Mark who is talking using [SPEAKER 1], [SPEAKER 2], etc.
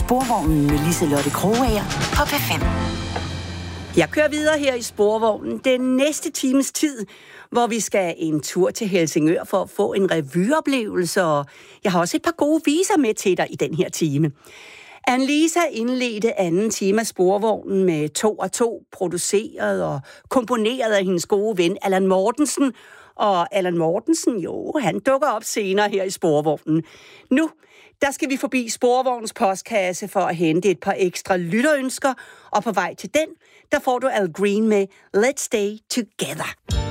[SPEAKER 1] Sporvognen med Liselotte Krogager på P5.
[SPEAKER 2] Jeg kører videre her i Sporvognen den næste times tid, hvor vi skal en tur til Helsingør for at få en revyeoplevelse, og jeg har også et par gode viser med til dig i den her time. Annelisa indledte anden time af Sporvognen med 2 og 2, produceret og komponeret af hendes gode ven Allan Mortensen. Og Allan Mortensen, han dukker op senere her i Sporvognen. Nu, der skal vi forbi Sporvognens postkasse for at hente et par ekstra lytterønsker, og på vej til den, der får du Al Green med Let's Stay Together.